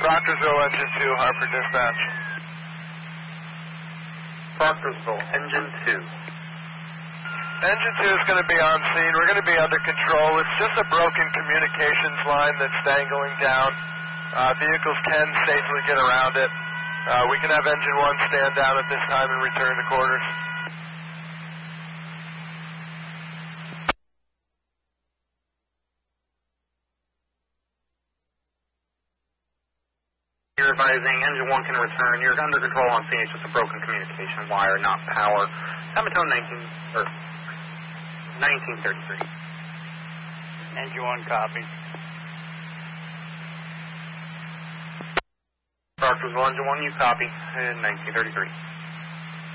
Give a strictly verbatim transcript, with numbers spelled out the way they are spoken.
Proctorsville, Engine two, Harper Dispatch. Proctorsville, Engine two. Engine two is going to be on scene. We're going to be under control. It's just a broken communications line that's dangling down. Uh, vehicles can safely get around it. Uh, we can have Engine one stand down at this time and return to quarters. You're advising Engine one can return. You're under control on scene. It's just a broken communication wire, not power. Samatone nineteen, or nineteen thirty-three. Engine one copy. Proctorsville, Engine one, you copy, in nineteen thirty-three.